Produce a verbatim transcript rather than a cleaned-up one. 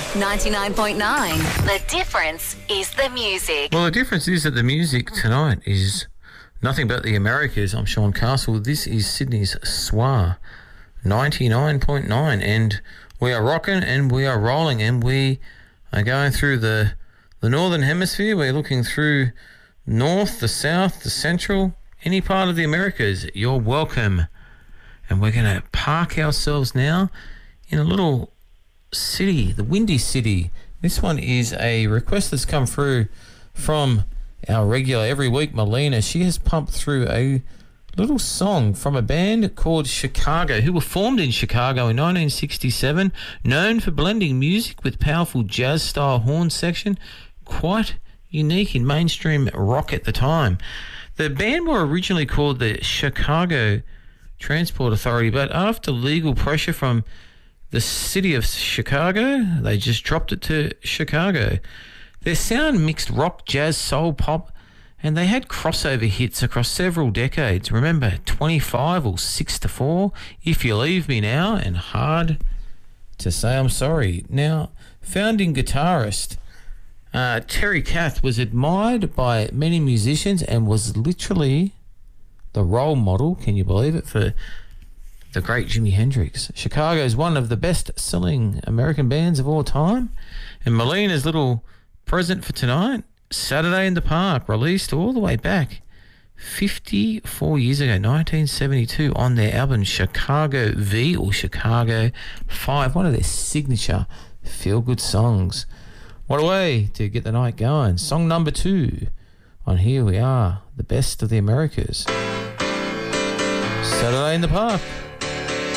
ninety-nine point nine. The difference is the music. Well, the difference is that the music tonight is nothing but the Americas. I'm Sean Castle. This is Sydney's S W A ninety-nine point nine, and we are rocking and we are rolling, and we are going through the the northern hemisphere. We're looking through north, the south, the central, any part of the Americas. You're welcome. And we're going to park ourselves now in a little city, the Windy City. This one is a request that's come through from our regular every week, Melina. She has pumped through a little song from a band called Chicago, who were formed in Chicago in nineteen sixty-seven, known for blending music with powerful jazz-style horn section, quite unique in mainstream rock at the time. The band were originally called the Chicago Transport Authority, but after legal pressure from the city of Chicago, they just dropped it to Chicago. Their sound mixed rock, jazz, soul, pop, and they had crossover hits across several decades. Remember, twenty-five or six to four, If You Leave Me Now, and Hard to Say I'm Sorry. Now, founding guitarist uh, Terry Kath was admired by many musicians and was literally the role model, can you believe it, for the great Jimi Hendrix. Chicago is one of the best-selling American bands of all time. And Melina's little present for tonight, Saturday in the Park, released all the way back fifty-four years ago, nineteen seventy-two, on their album Chicago V or Chicago five, one of their signature feel-good songs. What a way to get the night going. Song number two on Here We Are, the best of the Americas. Saturday in the Park.